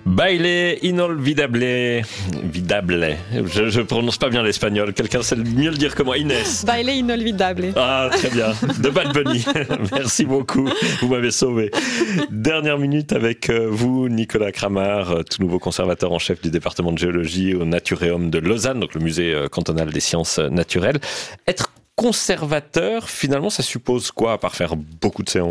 Baile inolvidable. Je prononce pas bien l'espagnol. Quelqu'un sait mieux le dire que moi. Inès. Baile inolvidable. Ah, très bien. De Bad Bunny. Merci beaucoup. Vous m'avez sauvé. Dernière minute avec vous, Nicolas Cramart, tout nouveau conservateur en chef du département de géologie au Naturéum de Lausanne, donc le musée cantonal des sciences naturelles. Être conservateur, finalement, ça suppose quoi, à part faire beaucoup de séances ?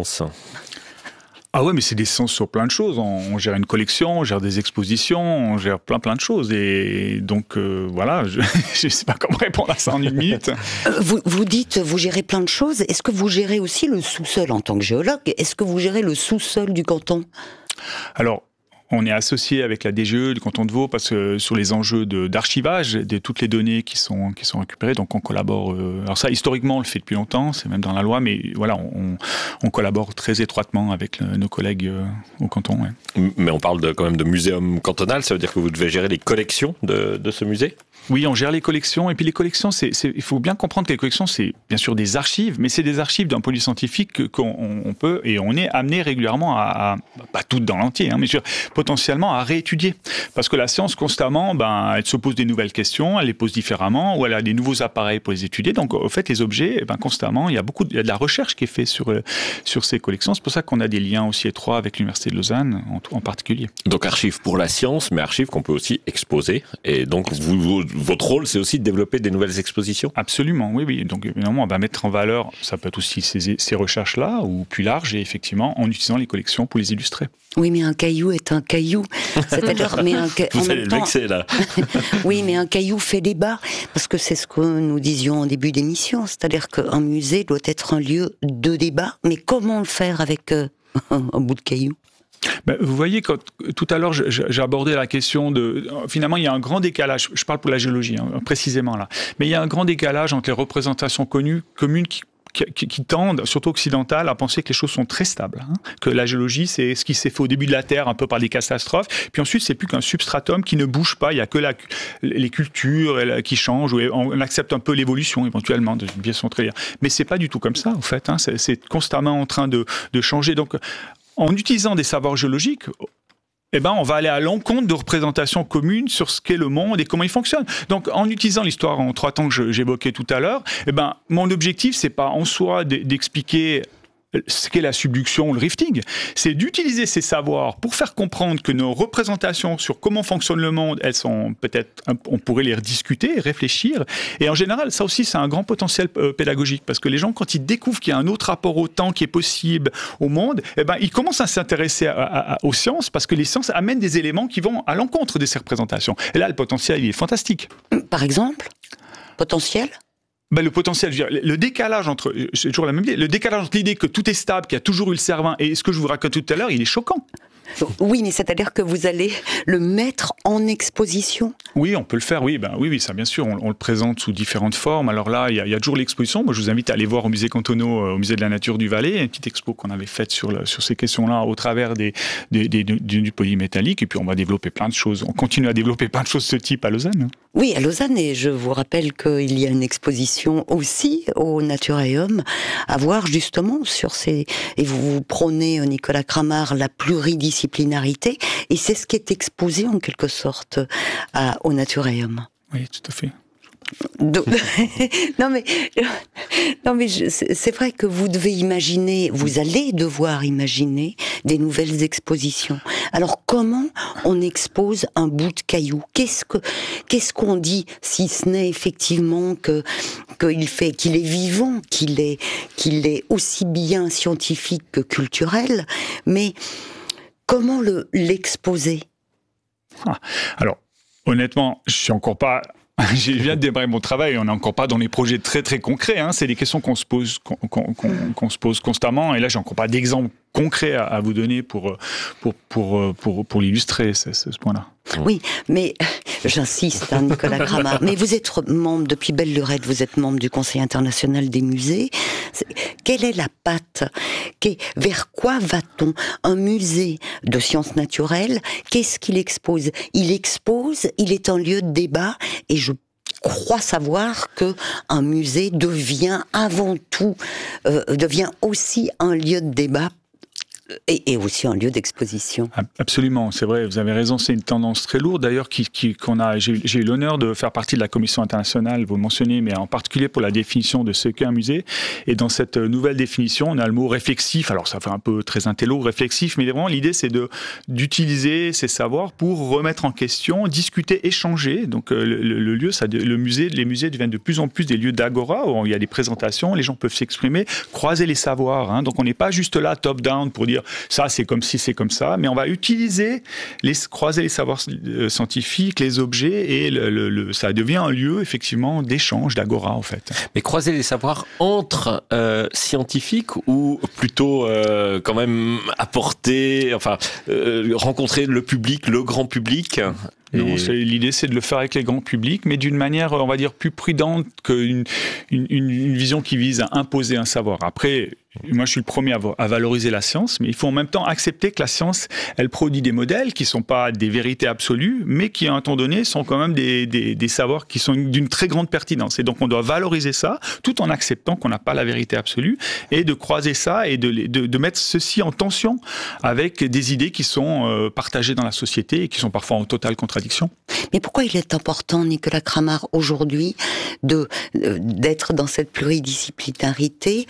Ah ouais, mais c'est des séances sur plein de choses. On gère une collection, on gère des expositions, on gère plein de choses. Et donc, voilà, je ne sais pas comment répondre à ça en une minute. Vous dites, vous gérez plein de choses. Est-ce que vous gérez aussi le sous-sol en tant que géologue ? Est-ce que vous gérez le sous-sol du canton ? Alors, on est associé avec la DGE du canton de Vaud parce que sur les enjeux d'archivage de toutes les données qui sont récupérées, donc on collabore. Alors ça, historiquement, on le fait depuis longtemps, c'est même dans la loi, mais voilà, on collabore très étroitement avec nos collègues au canton. Ouais. Mais on parle quand même de muséum cantonal, ça veut dire que vous devez gérer les collections de ce musée ? Oui, on gère les collections, et puis les collections, il faut bien comprendre que les collections, c'est bien sûr des archives, mais c'est des archives d'un point de vue scientifique qu'on peut, et on est amené régulièrement pas toutes dans l'entier, hein, mais potentiellement à réétudier. Parce que la science, constamment, elle se pose des nouvelles questions, elle les pose différemment, ou elle a des nouveaux appareils pour les étudier. Donc, au fait, les objets, constamment, il y a de la recherche qui est faite sur ces collections. C'est pour ça qu'on a des liens aussi étroits avec l'Université de Lausanne, en particulier. Donc, archives pour la science, mais archives qu'on peut aussi exposer. Et donc, votre rôle, c'est aussi de développer des nouvelles expositions ? Absolument, oui. Donc, évidemment, on va mettre en valeur, ça peut être aussi ces recherches-là, ou plus large, et effectivement, en utilisant les collections pour les illustrer. Oui, mais un caillou est un caillou. C'est-à-dire, vous allez le vexer, là. Oui, mais un caillou fait débat, parce que c'est ce que nous disions en début d'émission. C'est-à-dire qu'un musée doit être un lieu de débat, mais comment le faire avec un bout de caillou ? Vous voyez, tout à l'heure, j'ai abordé la question finalement, il y a un grand décalage, je parle pour la géologie, précisément là, mais il y a un grand décalage entre les représentations communes qui tendent, surtout occidentales, à penser que les choses sont très stables, que la géologie, c'est ce qui s'est fait au début de la Terre, un peu par des catastrophes, puis ensuite, c'est plus qu'un substratum qui ne bouge pas, il n'y a que les cultures qui changent, ou on accepte un peu l'évolution, éventuellement, de bien s'entraîner. Mais c'est pas du tout comme ça, en fait, c'est constamment en train de changer. Donc, en utilisant des savoirs géologiques, on va aller à l'encontre de représentations communes sur ce qu'est le monde et comment il fonctionne. Donc, en utilisant l'histoire en 3 temps que j'évoquais tout à l'heure, mon objectif, c'est pas en soi d'expliquer ce qu'est la subduction ou le rifting, c'est d'utiliser ces savoirs pour faire comprendre que nos représentations sur comment fonctionne le monde, elles sont peut-être, on pourrait les rediscuter, réfléchir, et en général, ça aussi, c'est un grand potentiel pédagogique, parce que les gens, quand ils découvrent qu'il y a un autre rapport au temps qui est possible au monde, ils commencent à s'intéresser aux sciences, parce que les sciences amènent des éléments qui vont à l'encontre de ces représentations. Et là, le potentiel, il est fantastique. Par exemple, potentiel ? Le potentiel, le décalage entre, c'est toujours la même idée, le décalage entre l'idée que tout est stable, qu'il y a toujours eu le Cervin, et ce que je vous raconte tout à l'heure, il est choquant. Oui, mais c'est-à-dire que vous allez le mettre en exposition ? Oui, on peut le faire, oui, ça bien sûr, on le présente sous différentes formes. Alors là, il y a toujours l'exposition. Moi, je vous invite à aller voir au musée cantonal, au musée de la nature du Valais, une petite expo qu'on avait faite sur ces questions-là au travers du polymétallique. Et puis, on va développer plein de choses. On continue à développer plein de choses de ce type à Lausanne. Oui, à Lausanne, et je vous rappelle qu'il y a une exposition aussi au Naturéum à voir justement sur et vous prônez, Nicolas Cramart, la pluridisciplinarité, et c'est ce qui est exposé en quelque sorte au Naturéum. Oui, tout à fait. Non mais c'est vrai que vous allez devoir imaginer des nouvelles expositions. Alors comment on expose un bout de caillou ? Qu'est-ce qu'on dit, si ce n'est effectivement qu'il est vivant, qu'il est aussi bien scientifique que culturel, mais comment l'exposer ? Alors honnêtement, je viens de démarrer mon travail, on n'est encore pas dans les projets très très concrets. C'est des questions qu'on se pose constamment. Et là, j'ai encore pas d'exemple concret à vous donner pour l'illustrer, ce point-là. Oui, mais j'insiste, Nicolas Cramart. Mais vous êtes membre, depuis belle lurette, vous êtes membre du Conseil international des musées. Quelle est la patte ? Vers quoi va-t-on ? Un musée de sciences naturelles, qu'est-ce qu'il expose ? Il est un lieu de débat, et je crois savoir que un musée devient avant tout, devient aussi un lieu de débat Et aussi un lieu d'exposition. Absolument, c'est vrai, vous avez raison, c'est une tendance très lourde d'ailleurs j'ai eu l'honneur de faire partie de la commission internationale, vous le mentionnez, mais en particulier pour la définition de ce qu'est un musée. Et dans cette nouvelle définition, on a le mot réflexif, alors ça fait un peu très intello, réflexif, mais vraiment l'idée c'est d'utiliser ces savoirs pour remettre en question, discuter, échanger. Donc les musées deviennent de plus en plus des lieux d'agora où il y a des présentations, les gens peuvent s'exprimer, croiser les savoirs. Hein. Donc on n'est pas juste là top-down pour dire ça c'est comme ci, c'est comme ça, mais on va croiser les savoirs scientifiques, les objets, et ça devient un lieu effectivement d'échange, d'agora en fait. Mais croiser les savoirs entre scientifiques ou plutôt quand même rencontrer le public, le grand public? Non, l'idée c'est de le faire avec les grands publics, mais d'une manière, on va dire, plus prudente qu'une vision qui vise à imposer un savoir. Après, moi je suis le premier à valoriser la science, mais il faut en même temps accepter que la science, elle produit des modèles qui ne sont pas des vérités absolues, mais qui à un temps donné sont quand même des savoirs qui sont d'une très grande pertinence. Et donc on doit valoriser ça, tout en acceptant qu'on n'a pas la vérité absolue, et de croiser ça et de mettre ceci en tension avec des idées qui sont partagées dans la société et qui sont parfois en totale contradiction. Mais pourquoi il est important, Nicolas Kramar, aujourd'hui, d'être dans cette pluridisciplinarité,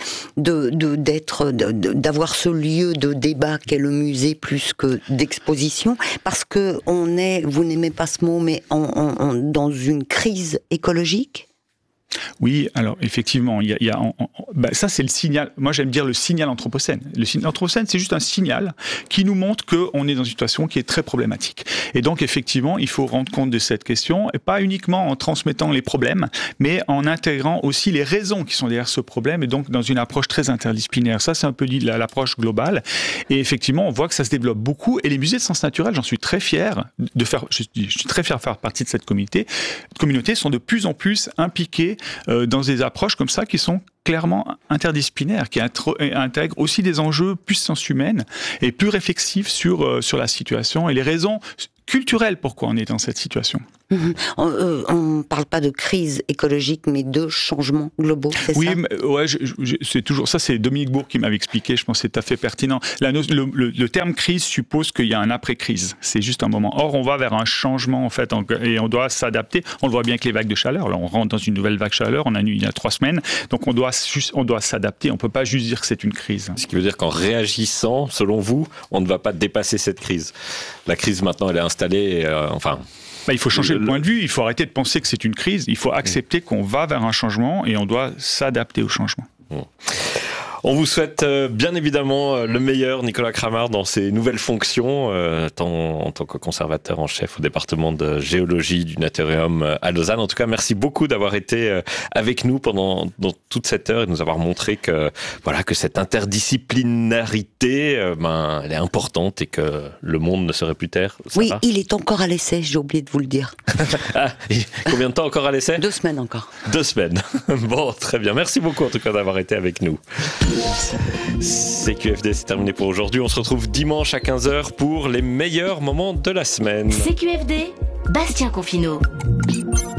d'avoir ce lieu de débat qu'est le musée plus que d'exposition, parce que vous n'aimez pas ce mot, mais dans une crise écologique? Oui, alors effectivement, ça c'est le signal. Moi j'aime dire le signal anthropocène. L'anthropocène, c'est juste un signal qui nous montre qu'on est dans une situation qui est très problématique. Et donc effectivement, il faut rendre compte de cette question, et pas uniquement en transmettant les problèmes, mais en intégrant aussi les raisons qui sont derrière ce problème, et donc dans une approche très interdisciplinaire. Ça c'est un peu l'approche globale. Et effectivement, on voit que ça se développe beaucoup. Et les musées de sciences naturelles, j'en suis très fier je suis très fier de faire partie de cette communauté, sont de plus en plus impliqués dans des approches comme ça qui sont clairement interdisciplinaires, qui intègrent aussi des enjeux plus sciences humaines et plus réflexifs sur la situation et les raisons culturelles pourquoi on est dans cette situation. On ne parle pas de crise écologique, mais de changements globaux, c'est ça? Oui, c'est toujours ça. C'est Dominique Bourg qui m'avait expliqué. Je pense que c'est tout à fait pertinent. Le terme crise suppose qu'il y a un après-crise. C'est juste un moment. Or, on va vers un changement en fait, et on doit s'adapter. On le voit bien avec les vagues de chaleur. Là, on rentre dans une nouvelle vague de chaleur. On a eu il y a 3 semaines. Donc, on doit s'adapter. On peut pas juste dire que c'est une crise. Ce qui veut dire qu'en réagissant, selon vous, on ne va pas dépasser cette crise. La crise maintenant, elle est installée. Il faut changer le point de vue, il faut arrêter de penser que c'est une crise, il faut accepter qu'on va vers un changement et on doit s'adapter au changement. On vous souhaite bien évidemment le meilleur, Nicolas Kramar, dans ses nouvelles fonctions, en tant que conservateur en chef au département de géologie du Naturium à Lausanne. En tout cas, merci beaucoup d'avoir été avec nous dans toute cette heure et de nous avoir montré que cette interdisciplinarité, elle est importante et que le monde ne serait plus terre. Oui, il est encore à l'essai, j'ai oublié de vous le dire. Combien de temps encore à l'essai? 2 semaines encore. 2 semaines. Bon, très bien. Merci beaucoup en tout cas d'avoir été avec nous. CQFD, c'est terminé pour aujourd'hui. On se retrouve dimanche à 15h pour les meilleurs moments de la semaine. CQFD, Bastien Confineau.